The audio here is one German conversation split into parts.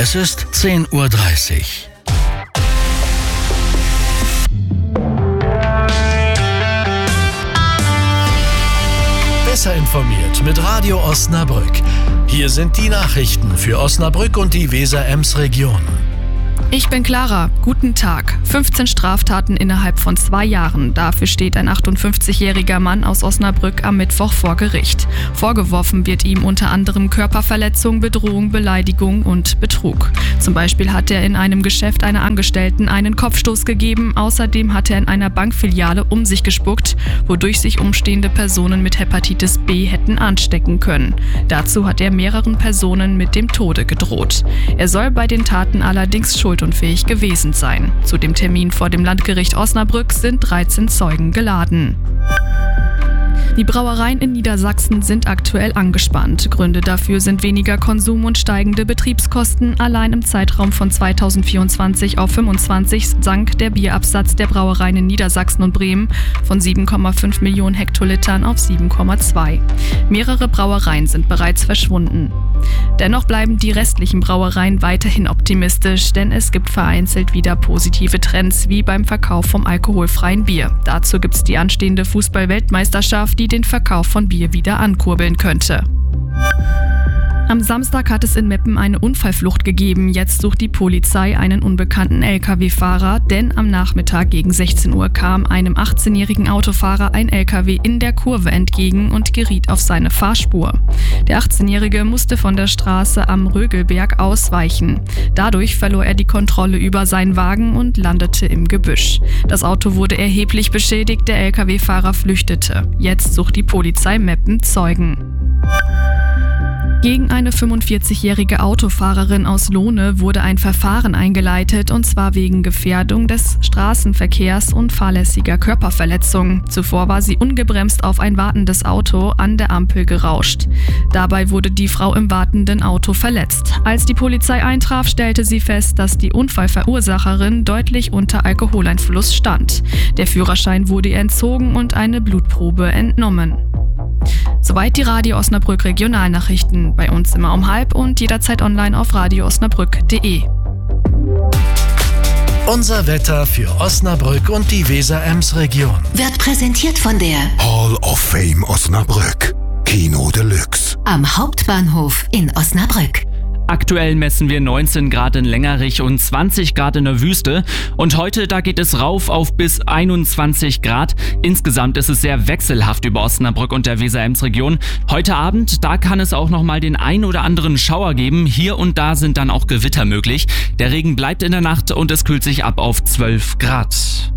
Es ist 10:30 Uhr. Besser informiert mit Radio Osnabrück. Hier sind die Nachrichten für Osnabrück und die Weser-Ems-Region. Ich bin Clara. Guten Tag. 15 Straftaten innerhalb von 2 Jahren. Dafür steht ein 58-jähriger Mann aus Osnabrück am Mittwoch vor Gericht. Vorgeworfen wird ihm unter anderem Körperverletzung, Bedrohung, Beleidigung und Betrug. Zum Beispiel hat er in einem Geschäft einer Angestellten einen Kopfstoß gegeben. Außerdem hat er in einer Bankfiliale um sich gespuckt, wodurch sich umstehende Personen mit Hepatitis B hätten anstecken können. Dazu hat er mehreren Personen mit dem Tode gedroht. Er soll bei den Taten allerdings schuldunfähig gewesen sein. Zu dem Termin vor dem Landgericht Osnabrück sind 13 Zeugen geladen. Die Brauereien in Niedersachsen sind aktuell angespannt. Gründe dafür sind weniger Konsum und steigende Betriebskosten. Allein im Zeitraum von 2024 auf 25 sank der Bierabsatz der Brauereien in Niedersachsen und Bremen von 7,5 Millionen Hektolitern auf 7,2. Mehrere Brauereien sind bereits verschwunden. Dennoch bleiben die restlichen Brauereien weiterhin optimistisch, denn es gibt vereinzelt wieder positive Trends, wie beim Verkauf vom alkoholfreien Bier. Dazu gibt es die anstehende Fußball-Weltmeisterschaft, die den Verkauf von Bier wieder ankurbeln könnte. Am Samstag hat es in Meppen eine Unfallflucht gegeben. Jetzt sucht die Polizei einen unbekannten Lkw-Fahrer, denn am Nachmittag gegen 16 Uhr kam einem 18-jährigen Autofahrer ein Lkw in der Kurve entgegen und geriet auf seine Fahrspur. Der 18-Jährige musste von der Straße am Rögelberg ausweichen. Dadurch verlor er die Kontrolle über seinen Wagen und landete im Gebüsch. Das Auto wurde erheblich beschädigt, der Lkw-Fahrer flüchtete. Jetzt sucht die Polizei Meppen Zeugen. Gegen eine 45-jährige Autofahrerin aus Lohne wurde ein Verfahren eingeleitet, und zwar wegen Gefährdung des Straßenverkehrs und fahrlässiger Körperverletzung. Zuvor war sie ungebremst auf ein wartendes Auto an der Ampel gerauscht. Dabei wurde die Frau im wartenden Auto verletzt. Als die Polizei eintraf, stellte sie fest, dass die Unfallverursacherin deutlich unter Alkoholeinfluss stand. Der Führerschein wurde ihr entzogen und eine Blutprobe entnommen. Soweit die Radio Osnabrück Regionalnachrichten. Bei uns immer um 12:30 und jederzeit online auf radioosnabrück.de. Unser Wetter für Osnabrück und die Weser-Ems-Region Wird präsentiert von der Hall of Fame Osnabrück. Kino Deluxe. am Hauptbahnhof in Osnabrück. Aktuell messen wir 19 Grad in Längerich und 20 Grad in der Wüste. Und heute, da geht es rauf auf bis 21 Grad. Insgesamt ist es sehr wechselhaft über Osnabrück und der Weser-Ems-Region. Heute Abend, da kann es auch nochmal den ein oder anderen Schauer geben. Hier und da sind dann auch Gewitter möglich. Der Regen bleibt in der Nacht und es kühlt sich ab auf 12 Grad.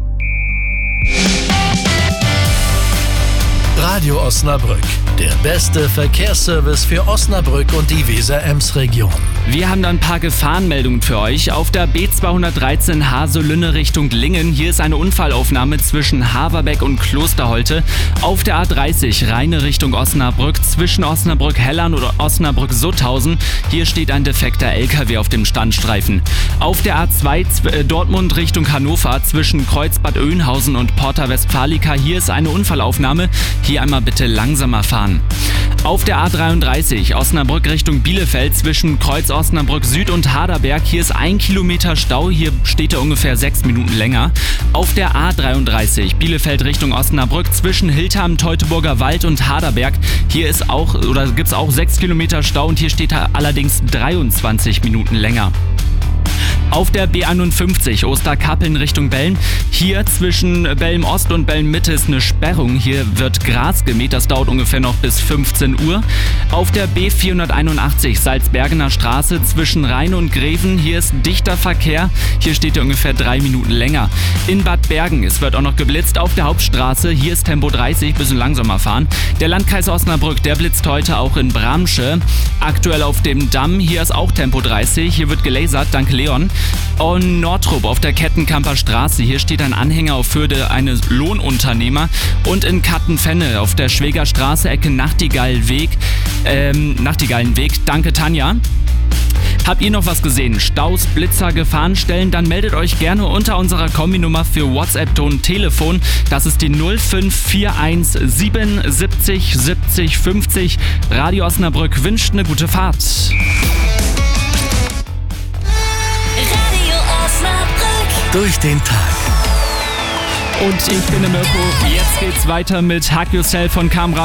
Radio Osnabrück, der beste Verkehrsservice für Osnabrück und die Weser-Ems-Region. Wir haben da ein paar Gefahrenmeldungen für euch. Auf der B213 Haselünne Richtung Lingen. Hier ist eine Unfallaufnahme zwischen Haverbeck und Klosterholte. Auf der A30 Rheine Richtung Osnabrück zwischen Osnabrück-Hellern oder Osnabrück-Sutthausen. Hier steht ein defekter LKW auf dem Standstreifen. Auf der A2 Dortmund Richtung Hannover zwischen Kreuzbad Oeynhausen und Porta Westfalica. Hier ist eine Unfallaufnahme. Hier einmal bitte langsamer fahren. Auf der A33 Osnabrück Richtung Bielefeld zwischen Kreuz Osnabrück Süd und Harderberg. Hier ist 1 Kilometer Stau. Hier steht er ungefähr 6 Minuten länger. Auf der A33 Bielefeld Richtung Osnabrück zwischen Hildheim, Teutoburger Wald und Harderberg. Hier ist auch, oder gibt es auch 6 Kilometer Stau und hier steht er allerdings 23 Minuten länger. Auf der B51 Osterkappeln Richtung Belm. Hier zwischen Belm Ost und Belm Mitte ist eine Sperrung. Hier wird Gras gemäht. Das dauert ungefähr noch bis 15 Uhr. Auf der B481 Salzbergener Straße zwischen Rhein und Greven. Hier ist dichter Verkehr. Hier steht er ungefähr 3 Minuten länger. In Bad Bergen, es wird auch noch geblitzt auf der Hauptstraße. Hier ist Tempo 30, bisschen langsamer fahren. Der Landkreis Osnabrück, der blitzt heute auch in Bramsche. Aktuell auf dem Damm. Hier ist auch Tempo 30. Hier wird gelasert. Danke Leon. Und Nordrup auf der Kettenkamper Straße. Hier steht ein Anhänger auf Hürde eines Lohnunternehmer. Und in Kattenfenne auf der Schwägerstraße, Ecke Nachtigallenweg. Danke Tanja. Habt ihr noch was gesehen? Staus, Blitzer, Gefahrenstellen? Dann meldet euch gerne unter unserer Kombinummer für WhatsApp-Ton Telefon. Das ist die 0541 77 70 50. Radio Osnabrück wünscht eine gute Fahrt. durch den Tag. Und ich bin der Mirko. Jetzt geht's weiter mit Hug Yourself von Kamera